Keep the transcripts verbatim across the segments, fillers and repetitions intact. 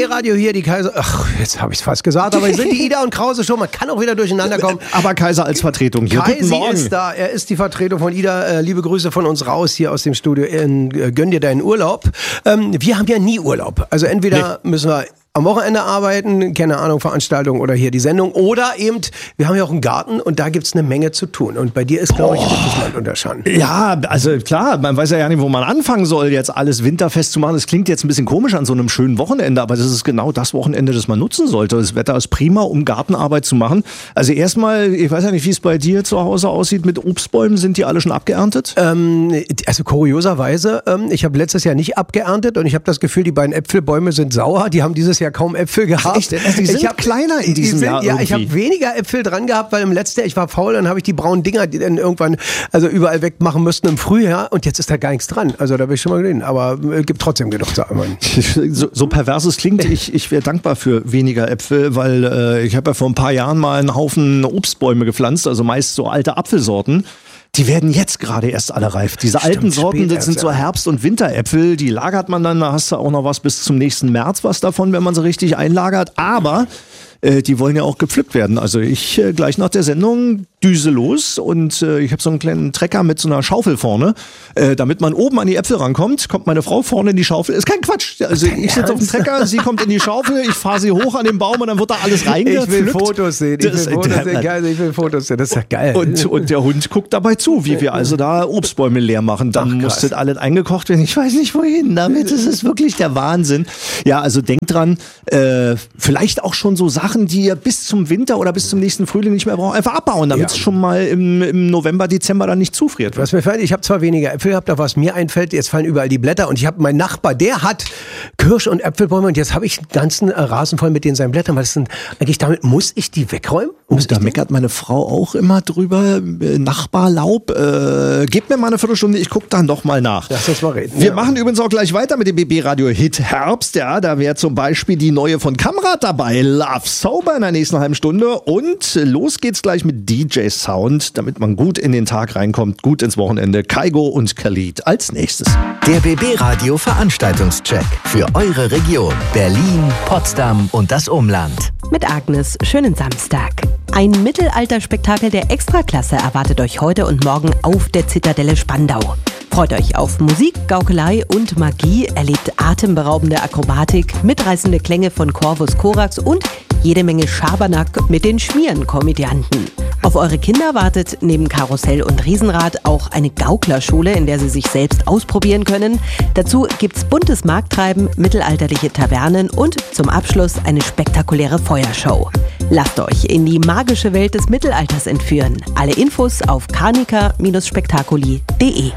B-Radio hier, die Kaiser... Ach, jetzt habe ich es fast gesagt, aber wir sind die Ida und Krause schon. Man kann auch wieder durcheinander kommen. Aber Kaiser als Vertretung hier. Kaisi ist da, er ist die Vertretung von Ida. Äh, liebe Grüße von uns raus hier aus dem Studio. In, äh, gönn dir deinen Urlaub. Ähm, wir haben ja nie Urlaub. Also entweder nee. müssen wir am Wochenende arbeiten, keine Ahnung, Veranstaltung oder hier die Sendung. Oder eben, wir haben ja auch einen Garten und da gibt's eine Menge zu tun. Und bei dir ist, glaube ich, oh. richtig Land unter Schaden. Ja, also klar, man weiß ja gar nicht, wo man anfangen soll, jetzt alles winterfest zu machen. Das klingt jetzt ein bisschen komisch an so einem schönen Wochenende, aber das ist genau das Wochenende, das man nutzen sollte. Das Wetter ist prima, um Gartenarbeit zu machen. Also erstmal, ich weiß ja nicht, wie es bei dir zu Hause aussieht mit Obstbäumen. Sind die alle schon abgeerntet? Ähm, also kurioserweise, ähm, ich habe letztes Jahr nicht abgeerntet und ich habe das Gefühl, die beiden Äpfelbäume sind sauer. Die haben dieses Jahr kaum Äpfel gehabt. Echt? Also die sind ich hab, kleiner in diesem sind, Jahr Ja, irgendwie. ich habe weniger Äpfel dran gehabt, weil im letzten Jahr, ich war faul, dann habe ich die braunen Dinger, die dann irgendwann also überall wegmachen müssten im Frühjahr und jetzt ist da gar nichts dran. Also da bin ich schon mal gesehen, aber es äh, gibt trotzdem genug zu arbeiten. So, so pervers es klingt, ich, ich wäre dankbar für weniger Äpfel, weil äh, ich habe ja vor ein paar Jahren mal einen Haufen Obstbäume gepflanzt, also meist so alte Apfelsorten. Die werden jetzt gerade erst alle reif. Diese Stimmt, alten Sorten, das sind so Herbst- und Winteräpfel, die lagert man dann, da hast du auch noch was bis zum nächsten März was davon, wenn man sie richtig einlagert. Aber äh, die wollen ja auch gepflückt werden. Also ich äh, gleich nach der Sendung düse los und äh, ich habe so einen kleinen Trecker mit so einer Schaufel vorne. Äh, damit man oben an die Äpfel rankommt, kommt meine Frau vorne in die Schaufel. Ist kein Quatsch. Also ich sitze auf dem Trecker, sie kommt in die Schaufel, ich fahre sie hoch an den Baum und dann wird da alles reingepflückt. Ich will Fotos sehen. Ich will Fotos sehen. Geil, ich will Fotos sehen. Das ist ja geil. Und, und der Hund guckt dabei zu, wie wir also da Obstbäume leer machen. Dann Ach, muss das alles eingekocht werden. Ich weiß nicht wohin damit. Das ist wirklich der Wahnsinn. Ja, also denkt dran, äh, vielleicht auch schon so Sachen, die ihr bis zum Winter oder bis zum nächsten Frühling nicht mehr braucht, einfach abbauen, damit es ja. schon mal im, im November, Dezember dann nicht zufriert. Was mir fällt, ich habe zwar weniger Äpfel gehabt, aber was mir einfällt, jetzt fallen überall die Blätter und ich habe meinen Nachbar, der hat Kirsch- und Äpfelbäume und jetzt habe ich einen ganzen äh, Rasen voll mit den seinen Blättern. Was sind eigentlich damit, muss ich die wegräumen? Muss da meckert meine Frau auch immer drüber, äh, Nachbarlaub, äh, gebt mir mal eine Viertelstunde, ich gucke dann doch mal nach. Lass uns mal reden. Wir ja. machen übrigens auch gleich weiter mit dem B B-Radio-Hit Herbst, ja, da wäre zum Beispiel die neue von Kamrat dabei, Love Sober in der nächsten halben Stunde und los geht's gleich mit D J Sound, damit man gut in den Tag reinkommt, gut ins Wochenende. Kaigo und Khalid als nächstes. Der B B-Radio Veranstaltungscheck für eure Region Berlin, Potsdam und das Umland. Mit Agnes, schönen Samstag. Ein Mittelalterspektakel der Extraklasse erwartet euch heute und morgen auf der Zitadelle Spandau. Freut euch auf Musik, Gaukelei und Magie, erlebt atemberaubende Akrobatik, mitreißende Klänge von Corvus Corax und jede Menge Schabernack mit den Schmierenkomödianten. Auf eure Kinder wartet neben Karussell und Riesenrad auch eine Gauklerschule, in der sie sich selbst ausprobieren können. Dazu gibt's buntes Markttreiben, mittelalterliche Tavernen und zum Abschluss eine spektakuläre Feuershow. Lasst euch in die magische Welt des Mittelalters entführen. Alle Infos auf carnica Spektakuli punkt de.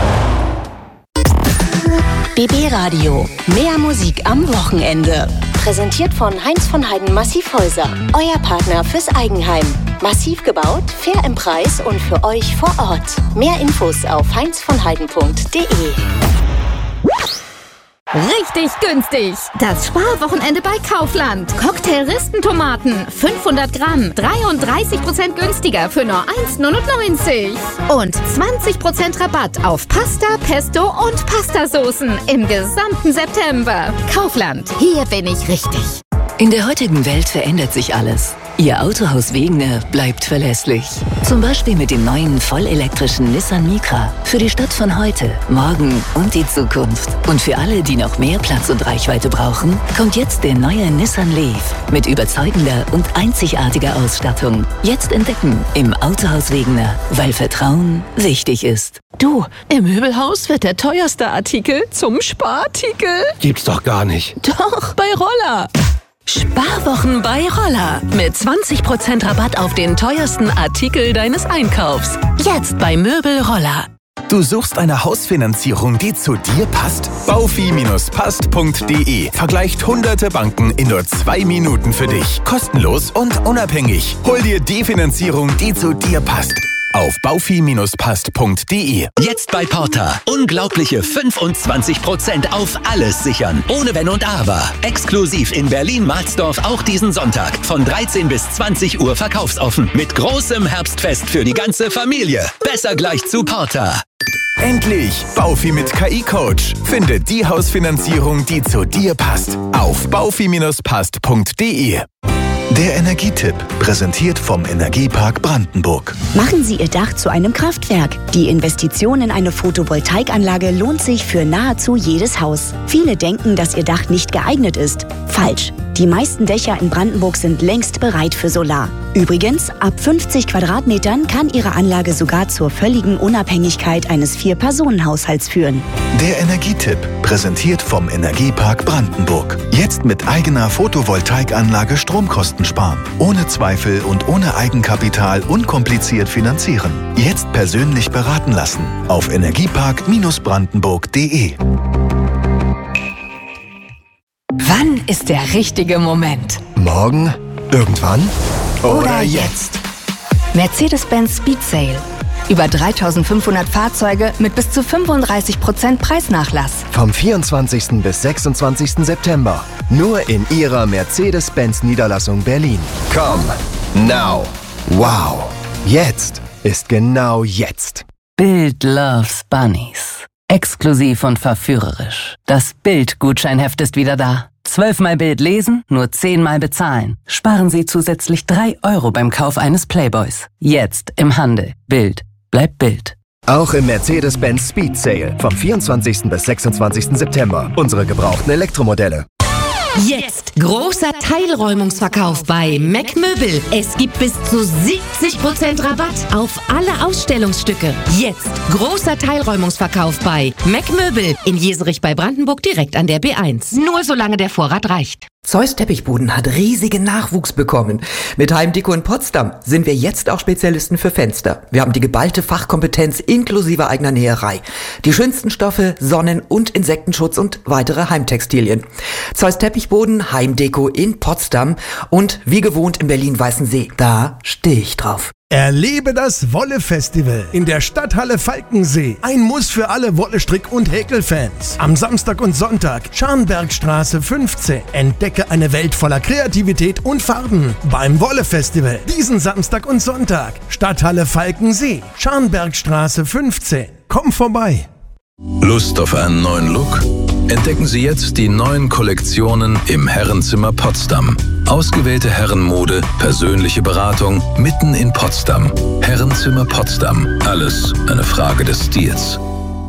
B B-Radio. Mehr Musik am Wochenende. Präsentiert von Heinz von Heiden Massivhäuser. Euer Partner fürs Eigenheim. Massiv gebaut, fair im Preis und für euch vor Ort. Mehr Infos auf heinz von heiden punkt de. Richtig günstig. Das Sparwochenende bei Kaufland. Cocktail-Ristentomaten, fünfhundert Gramm, dreiunddreißig Prozent günstiger für nur eins neunundneunzig. Und zwanzig Prozent Rabatt auf Pasta, Pesto und Pastasoßen im gesamten September. Kaufland, hier bin ich richtig. In der heutigen Welt verändert sich alles. Ihr Autohaus Wegener bleibt verlässlich. Zum Beispiel mit dem neuen vollelektrischen Nissan Micra. Für die Stadt von heute, morgen und die Zukunft. Und für alle, die noch mehr Platz und Reichweite brauchen, kommt jetzt der neue Nissan Leaf mit überzeugender und einzigartiger Ausstattung. Jetzt entdecken im Autohaus Wegener, weil Vertrauen wichtig ist. Du, im Möbelhaus wird der teuerste Artikel zum Sparartikel. Gibt's doch gar nicht. Doch, bei Roller. Sparwochen bei Roller. Mit zwanzig Prozent Rabatt auf den teuersten Artikel deines Einkaufs. Jetzt bei Möbel Roller. Du suchst eine Hausfinanzierung, die zu dir passt? baufi Bindestrich passt Punkt de vergleicht hunderte Banken in nur zwei Minuten für dich. Kostenlos und unabhängig. Hol dir die Finanzierung, die zu dir passt. Auf baufi Bindestrich passt Punkt de. Jetzt bei Porta. Unglaubliche fünfundzwanzig Prozent auf alles sichern. Ohne Wenn und Aber. Exklusiv in Berlin-Marsdorf auch diesen Sonntag. Von dreizehn bis zwanzig Uhr verkaufsoffen. Mit großem Herbstfest für die ganze Familie. Besser gleich zu Porta. Endlich! Baufi mit K I-Coach. Finde die Hausfinanzierung, die zu dir passt. Auf baufi Bindestrich passt Punkt de. Der Energietipp, präsentiert vom Energiepark Brandenburg. Machen Sie Ihr Dach zu einem Kraftwerk. Die Investition in eine Photovoltaikanlage lohnt sich für nahezu jedes Haus. Viele denken, dass Ihr Dach nicht geeignet ist. Falsch. Die meisten Dächer in Brandenburg sind längst bereit für Solar. Übrigens, ab fünfzig Quadratmetern kann Ihre Anlage sogar zur völligen Unabhängigkeit eines Vier-Personen-Haushalts führen. Der Energietipp, präsentiert vom Energiepark Brandenburg. Jetzt mit eigener Photovoltaikanlage Stromkosten sparen. Ohne Zweifel und ohne Eigenkapital unkompliziert finanzieren. Jetzt persönlich beraten lassen. Auf energiepark Bindestrich brandenburg Punkt de. Wann ist der richtige Moment? Morgen? Irgendwann? Oder, Oder jetzt? Mercedes-Benz Speed Sale. Über dreitausendfünfhundert Fahrzeuge mit bis zu fünfunddreißig Prozent Preisnachlass. Vom vierundzwanzigsten bis sechsundzwanzigsten September. Nur in Ihrer Mercedes-Benz-Niederlassung Berlin. Come now. Wow. Jetzt ist genau jetzt. Bild loves Bunnies. Exklusiv und verführerisch. Das Bild-Gutscheinheft ist wieder da. Zwölfmal Bild lesen, nur zehnmal bezahlen. Sparen Sie zusätzlich drei Euro beim Kauf eines Playboys. Jetzt im Handel. Bild. Bleibt Bild. Auch im Mercedes-Benz Speed Sale vom vierundzwanzigsten bis sechsundzwanzigsten September. Unsere gebrauchten Elektromodelle. Jetzt großer Teilräumungsverkauf bei Mac Möbel. Es gibt bis zu siebzig Prozent Rabatt auf alle Ausstellungsstücke. Jetzt großer Teilräumungsverkauf bei Mac Möbel in Jeserich bei Brandenburg direkt an der B eins. Nur solange der Vorrat reicht. Zeus Teppichboden hat riesigen Nachwuchs bekommen. Mit Heimdeko in Potsdam sind wir jetzt auch Spezialisten für Fenster. Wir haben die geballte Fachkompetenz inklusive eigener Näherei. Die schönsten Stoffe, Sonnen- und Insektenschutz und weitere Heimtextilien. Zeus Teppichboden, Heimdeko in Potsdam und wie gewohnt in Berlin-Weißensee. Da stehe ich drauf. Erlebe das Wolle-Festival in der Stadthalle Falkensee. Ein Muss für alle Wolle-Strick- und Häkelfans. Am Samstag und Sonntag, Scharnbergstraße fünfzehn. Entdecke eine Welt voller Kreativität und Farben beim Wolle-Festival. Diesen Samstag und Sonntag, Stadthalle Falkensee, Scharnbergstraße fünfzehn. Komm vorbei. Lust auf einen neuen Look? Entdecken Sie jetzt die neuen Kollektionen im Herrenzimmer Potsdam. Ausgewählte Herrenmode, persönliche Beratung mitten in Potsdam. Herrenzimmer Potsdam. Alles eine Frage des Stils.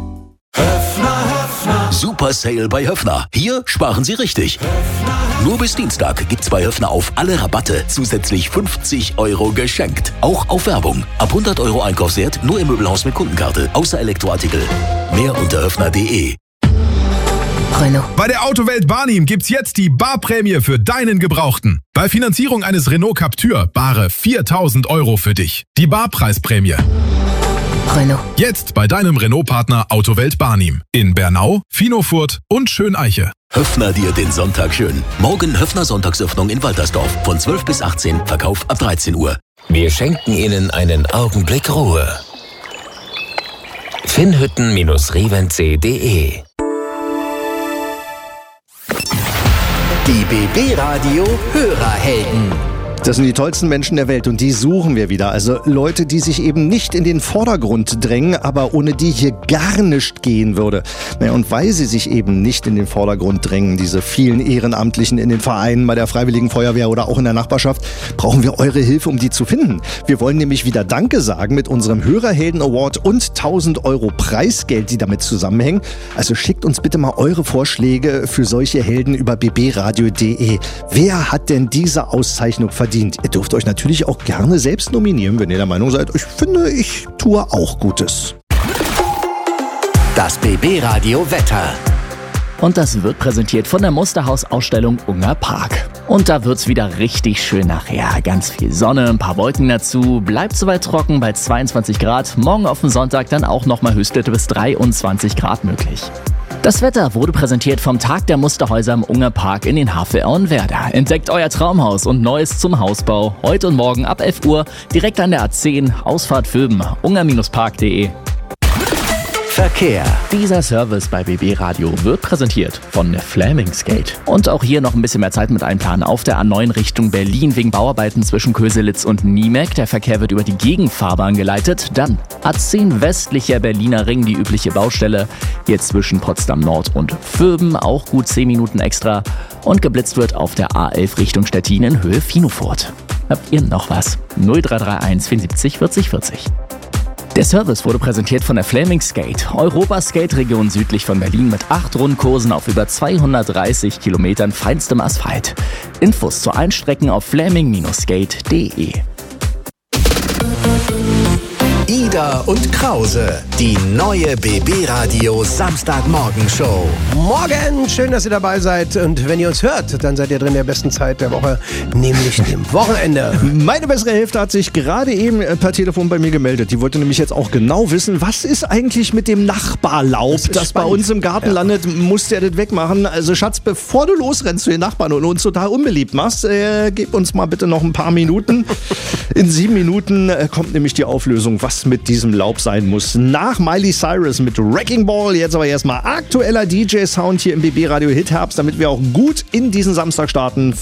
Super Sale bei Höffner. Hier sparen Sie richtig. Nur bis Dienstag gibt's bei Höffner auf alle Rabatte zusätzlich fünfzig Euro geschenkt. Auch auf Werbung. Ab hundert Euro Einkaufswert nur im Möbelhaus mit Kundenkarte. Außer Elektroartikel. Mehr unter höffner punkt de. Renault. Bei der Autowelt Barnim gibt's jetzt die Barprämie für deinen Gebrauchten. Bei Finanzierung eines Renault Captur bare viertausend Euro für dich. Die Barpreisprämie. Renault. Jetzt bei deinem Renault-Partner Autowelt Barnim. In Bernau, Finofurt und Schöneiche. Höffner dir den Sonntag schön. Morgen Höffner Sonntagsöffnung in Waltersdorf. Von zwölf bis achtzehn, Verkauf ab dreizehn Uhr. Wir schenken Ihnen einen Augenblick Ruhe. Finnhütten Revenzee punkt de Die B B-Radio Hörerhelden. Das sind die tollsten Menschen der Welt und die suchen wir wieder. Also Leute, die sich eben nicht in den Vordergrund drängen, aber ohne die hier gar nichts gehen würde. Naja, und weil sie sich eben nicht in den Vordergrund drängen, diese vielen Ehrenamtlichen in den Vereinen, bei der Freiwilligen Feuerwehr oder auch in der Nachbarschaft, brauchen wir eure Hilfe, um die zu finden. Wir wollen nämlich wieder Danke sagen mit unserem Hörerhelden Award und tausend Euro Preisgeld, die damit zusammenhängen. Also schickt uns bitte mal eure Vorschläge für solche Helden über b b radio punkt de. Wer hat denn diese Auszeichnung verdient? Ihr dürft euch natürlich auch gerne selbst nominieren, wenn ihr der Meinung seid, ich finde, ich tue auch Gutes. Das B B-Radio Wetter. Und das wird präsentiert von der Musterhaus-Ausstellung Unger Park. Und da wird's wieder richtig schön nachher. Ganz viel Sonne, ein paar Wolken dazu. Bleibt soweit trocken bei zweiundzwanzig Grad. Morgen auf den Sonntag dann auch nochmal Höchstwerte bis dreiundzwanzig Grad möglich. Das Wetter wurde präsentiert vom Tag der Musterhäuser im Unger Park in den Havel-Auenwerder. Entdeckt euer Traumhaus und Neues zum Hausbau. Heute und morgen ab elf Uhr direkt an der A zehn, Ausfahrt Vöben, unger Bindestrich park punkt de. Verkehr. Dieser Service bei B B Radio wird präsentiert von der Flamingskate. Und auch hier noch ein bisschen mehr Zeit mit einplanen. Auf der A neun Richtung Berlin wegen Bauarbeiten zwischen Köselitz und Niemek. Der Verkehr wird über die Gegenfahrbahn geleitet. Dann A zehn westlicher Berliner Ring, die übliche Baustelle. Jetzt zwischen Potsdam Nord und Vöben, auch gut zehn Minuten extra. Und geblitzt wird auf der A elf Richtung Stettin in Höhe Finofurt. Habt ihr noch was? null drei drei eins vierundsiebzig vierzig vierzig. Der Service wurde präsentiert von der Flamingskate, Europas Skate-Region südlich von Berlin mit acht Rundkursen auf über zweihundertdreißig Kilometern feinstem Asphalt. Infos zu allen Strecken auf flaming skate punkt de. Ida und Krause, die neue B B Radio Samstagmorgen-Show. Morgen, schön, dass ihr dabei seid. Und wenn ihr uns hört, dann seid ihr drin in der besten Zeit der Woche, nämlich dem Wochenende. Meine bessere Hälfte hat sich gerade eben per Telefon bei mir gemeldet. Die wollte nämlich jetzt auch genau wissen, was ist eigentlich mit dem Nachbarlaub, das, das bei uns im Garten ja. landet. Musst du das wegmachen? Also Schatz, bevor du losrennst zu den Nachbarn und uns total unbeliebt machst, äh, gib uns mal bitte noch ein paar Minuten. In sieben Minuten äh, kommt nämlich die Auflösung, was mit diesem Laub sein muss. Nach Miley Cyrus mit Wrecking Ball, jetzt aber erstmal aktueller D J-Sound hier im B B Radio Hit Herbst, damit wir auch gut in diesen Samstag starten.